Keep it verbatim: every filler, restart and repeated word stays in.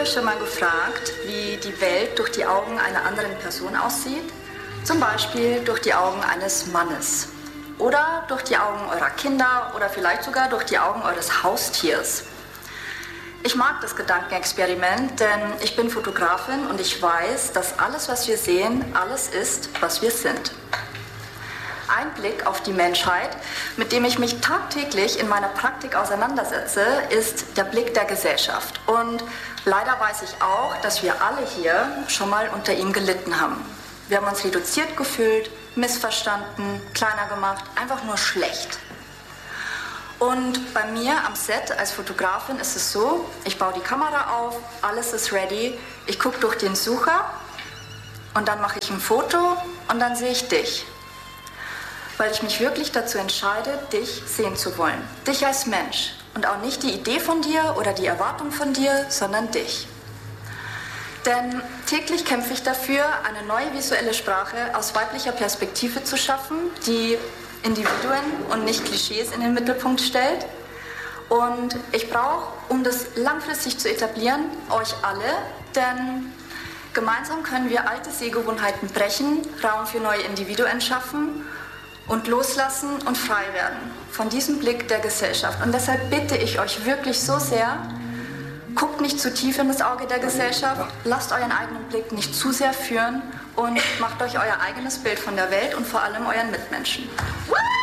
euch schon mal gefragt, wie die Welt durch die Augen einer anderen Person aussieht? Zum Beispiel durch die Augen eines Mannes oder durch die Augen eurer Kinder oder vielleicht sogar durch die Augen eures Haustiers. Ich mag das Gedankenexperiment, denn ich bin Fotografin und ich weiß, dass alles, was wir sehen, alles ist, was wir sind. Ein Blick auf die Menschheit, mit dem ich mich tagtäglich in meiner Praktik auseinandersetze, ist der Blick der Gesellschaft. Und leider weiß ich auch, dass wir alle hier schon mal unter ihm gelitten haben. Wir haben uns reduziert gefühlt, missverstanden, kleiner gemacht, einfach nur schlecht. Und bei mir am Set als Fotografin ist es so, ich baue die Kamera auf, alles ist ready, ich gucke durch den Sucher und dann mache ich ein Foto und dann sehe ich dich. Weil ich mich wirklich dazu entscheide, dich sehen zu wollen. Dich als Mensch. Und auch nicht die Idee von dir oder die Erwartung von dir, sondern dich. Denn täglich kämpfe ich dafür, eine neue visuelle Sprache aus weiblicher Perspektive zu schaffen, die Individuen und nicht Klischees in den Mittelpunkt stellt. Und ich brauche, um das langfristig zu etablieren, euch alle, denn gemeinsam können wir alte Sehgewohnheiten brechen, Raum für neue Individuen schaffen und loslassen und frei werden von diesem Blick der Gesellschaft. Und deshalb bitte ich euch wirklich so sehr, guckt nicht zu tief in das Auge der Gesellschaft, lasst euren eigenen Blick nicht zu sehr führen und macht euch euer eigenes Bild von der Welt und vor allem euren Mitmenschen.